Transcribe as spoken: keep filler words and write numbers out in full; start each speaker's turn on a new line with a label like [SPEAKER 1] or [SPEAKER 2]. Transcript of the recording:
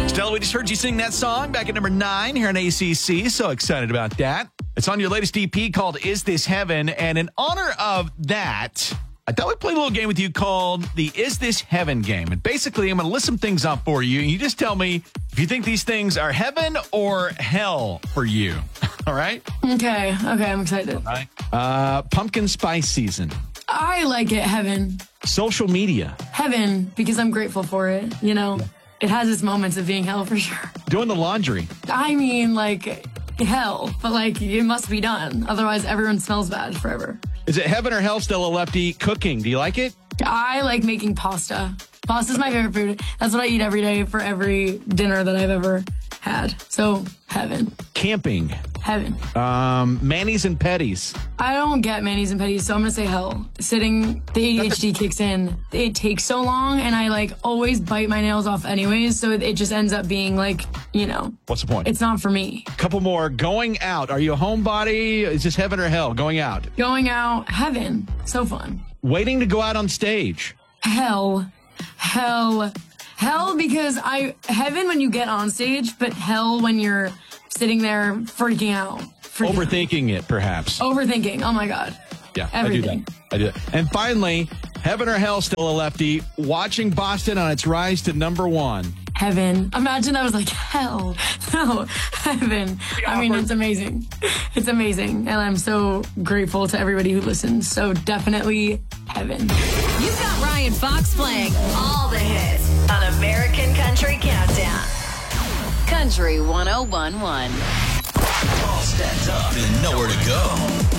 [SPEAKER 1] Stella, we just heard you sing that song back at number nine here on A C C. So excited about that. It's on your latest E P called Is This Heaven? And in honor of that, I thought we'd play a little game with you called the Is This Heaven game. And basically, I'm going to list some things up for you. And you just tell me if you think these things are heaven or hell for you. All right?
[SPEAKER 2] Okay. Okay, I'm excited.
[SPEAKER 1] All right. Uh, pumpkin spice season.
[SPEAKER 2] I like it, heaven.
[SPEAKER 1] Social media.
[SPEAKER 2] Heaven, because I'm grateful for it, you know? Yeah. It has its moments of being hell for sure.
[SPEAKER 1] Doing the laundry.
[SPEAKER 2] I mean, like, hell, but, like, it must be done. Otherwise, everyone smells bad forever.
[SPEAKER 1] Is it heaven or hell, Stella Lefty? Cooking. Do you like it?
[SPEAKER 2] I like making pasta. Pasta's my favorite food. That's what I eat every day for every dinner that I've ever had. So, heaven.
[SPEAKER 1] Camping.
[SPEAKER 2] Heaven.
[SPEAKER 1] Um, manis and petties.
[SPEAKER 2] I don't get manis and petties, so I'm going to say hell. Sitting, the A D H D kicks in. It takes so long, and I, like, always bite my nails off anyways, so it just ends up being, like, you know.
[SPEAKER 1] What's the point?
[SPEAKER 2] It's not for me.
[SPEAKER 1] Couple more. Going out. Are you a homebody? Is this heaven or hell? Going out.
[SPEAKER 2] Going out. Heaven. So fun.
[SPEAKER 1] Waiting to go out on stage.
[SPEAKER 2] Hell. Hell. Hell, because I, heaven when you get on stage, but hell when you're sitting there freaking out. Freaking
[SPEAKER 1] Overthinking
[SPEAKER 2] out.
[SPEAKER 1] it, perhaps.
[SPEAKER 2] Overthinking. Oh, my God.
[SPEAKER 1] Yeah,
[SPEAKER 2] Everything.
[SPEAKER 1] I do that. I do that. And finally, heaven or hell, Stella Lefty, watching Boston on its rise to number one.
[SPEAKER 2] Heaven. Imagine I was like, hell. No, heaven. I mean, it's amazing. It's amazing. And I'm so grateful to everybody who listens. So definitely heaven.
[SPEAKER 3] You've got Ryan Fox playing all the hits on American Country Countdown. Country one oh one point one.
[SPEAKER 4] All stacked up and nowhere to go.